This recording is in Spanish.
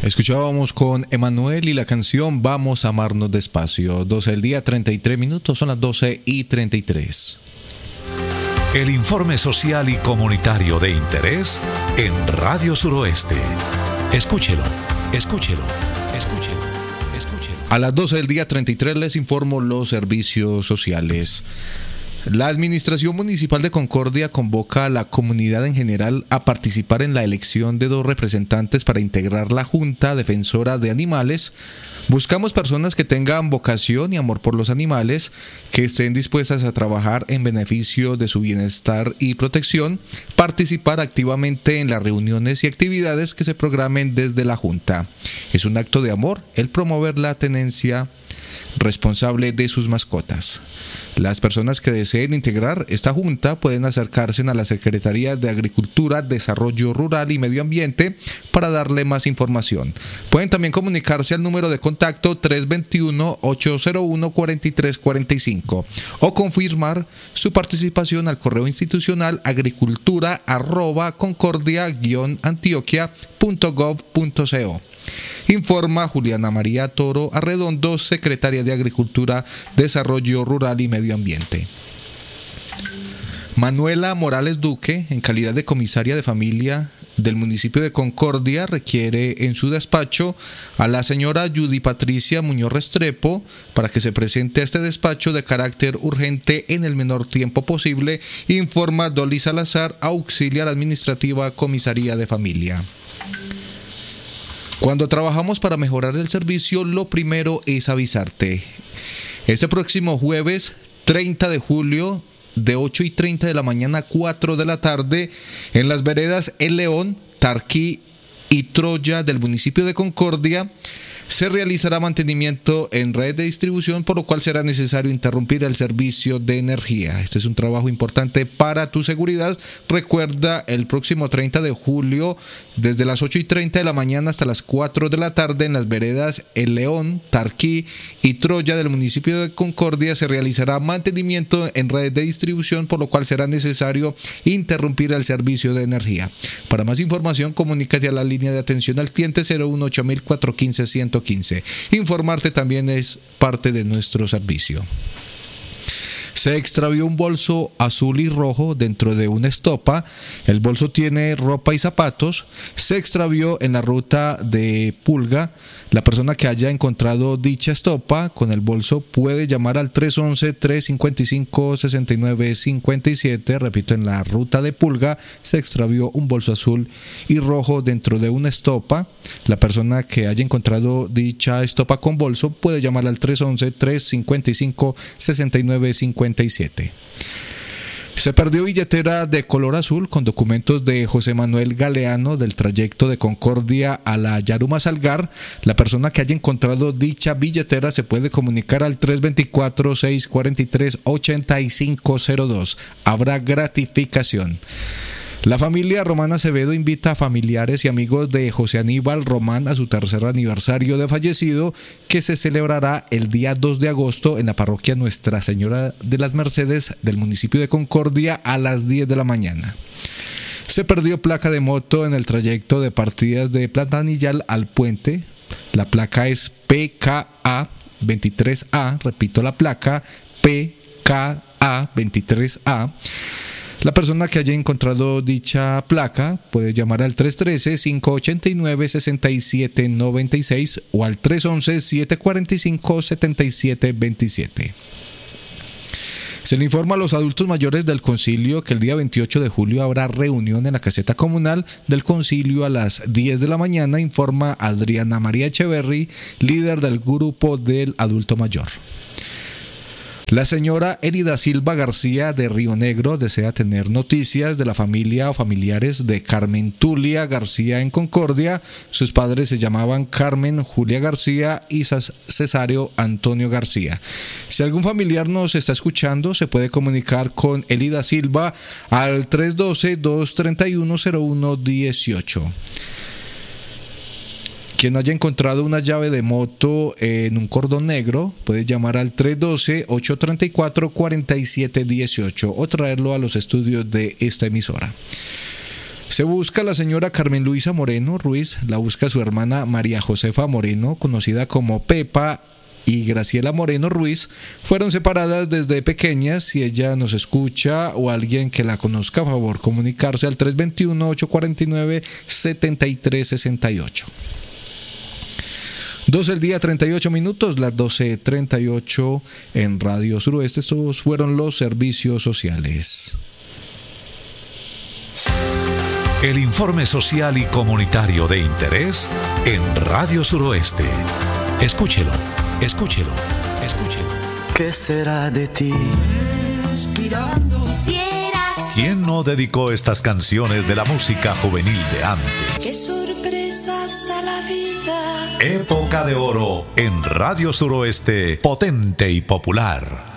Escuchábamos con Emanuel y la canción Vamos a amarnos despacio. 12 del día, 33 minutos, son las 12:33. El informe social y comunitario de interés en Radio Suroeste. Escúchelo, escúchelo, escúchelo, escúchelo. A las 12 del día 33 les informo los servicios sociales. La Administración Municipal de Concordia convoca a la comunidad en general a participar en la elección de 2 representantes para integrar la Junta Defensora de Animales. Buscamos personas que tengan vocación y amor por los animales, que estén dispuestas a trabajar en beneficio de su bienestar y protección, participar activamente en las reuniones y actividades que se programen desde la Junta. Es un acto de amor el promover la tenencia responsable de sus mascotas. Las personas que deseen integrar esta junta pueden acercarse a la Secretaría de Agricultura, Desarrollo Rural y Medio Ambiente para darle más información. Pueden también comunicarse al número de contacto 321-801-4345 o confirmar su participación al correo institucional agricultura@concordia-antioquia.gov.co. Informa Juliana María Toro Arredondo, secretaria de Agricultura, Desarrollo Rural y Medio Ambiente. Manuela Morales Duque, en calidad de comisaria de familia del municipio de Concordia, requiere en su despacho a la señora Judy Patricia Muñoz Restrepo para que se presente a este despacho de carácter urgente en el menor tiempo posible, informa Dolly Salazar, auxiliar administrativa, comisaría de familia. Cuando trabajamos para mejorar el servicio, lo primero es avisarte. Este próximo jueves 30 de julio, de 8:30 de la mañana a 4 de la tarde, en las veredas El León, Tarquí y Troya del municipio de Concordia, se realizará mantenimiento en red de distribución, por lo cual será necesario interrumpir el servicio de energía. Este es un trabajo importante para tu seguridad. Recuerda, el próximo 30 de julio, desde las 8:30 de la mañana hasta las 4 de la tarde, en las veredas El León, Tarquí y Troya del municipio de Concordia, se realizará mantenimiento en red de distribución, por lo cual será necesario interrumpir el servicio de energía. Para más información, comunícate a la línea de atención al cliente 018-415-115. Informarte también es parte de nuestro servicio. Se extravió un bolso azul y rojo dentro de una estopa. El bolso tiene ropa y zapatos. Se extravió en la ruta de Pulga. La persona que haya encontrado dicha estopa con el bolso puede llamar al 311-355-6957. Repito, en la ruta de Pulga se extravió un bolso azul y rojo dentro de una estopa. La persona que haya encontrado dicha estopa con bolso puede llamar al 311-355-6957. Se perdió billetera de color azul con documentos de José Manuel Galeano del trayecto de Concordia a la Yaruma Salgar. La persona que haya encontrado dicha billetera se puede comunicar al 324-643-8502. Habrá gratificación. La familia Román Acevedo invita a familiares y amigos de José Aníbal Román a su tercer aniversario de fallecido, que se celebrará el día 2 de agosto en la parroquia Nuestra Señora de las Mercedes del municipio de Concordia a las 10 de la mañana. Se perdió placa de moto en el trayecto de partidas de Platanillal al Puente. La placa es PKA 23A, repito la placa, PKA 23A. La persona que haya encontrado dicha placa puede llamar al 313-589-6796 o al 311-745-7727. Se le informa a los adultos mayores del concilio que el día 28 de julio habrá reunión en la caseta comunal del concilio a las 10 de la mañana, informa Adriana María Echeverry, líder del grupo del adulto mayor. La señora Elida Silva García de Río Negro desea tener noticias de la familia o familiares de Carmen Tulia García en Concordia. Sus padres se llamaban Carmen Julia García y Cesario Antonio García. Si algún familiar nos está escuchando, se puede comunicar con Elida Silva al 312-231-0118. Quien haya encontrado una llave de moto en un cordón negro puede llamar al 312-834-4718 o traerlo a los estudios de esta emisora. Se busca a la señora Carmen Luisa Moreno Ruiz, la busca su hermana María Josefa Moreno, conocida como Pepa, y Graciela Moreno Ruiz. Fueron separadas desde pequeñas. Si ella nos escucha o alguien que la conozca, a favor comunicarse al 321-849-7368. 12 del día, 38 minutos, las 12:38 en Radio Suroeste. Estos fueron los servicios sociales. El informe social y comunitario de interés en Radio Suroeste. Escúchelo, escúchelo, escúchelo. ¿Qué será de ti? Respirando. ¿Quién no dedicó estas canciones de la música juvenil de antes? Qué sorpresas da la vida. Época de oro en Radio Suroeste, potente y popular.